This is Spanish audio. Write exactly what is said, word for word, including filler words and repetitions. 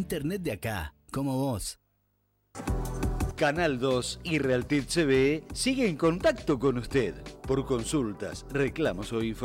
Internet de acá, como vos. Canal dos y Realtit T V sigue en contacto con usted por consultas, reclamos o informaciones.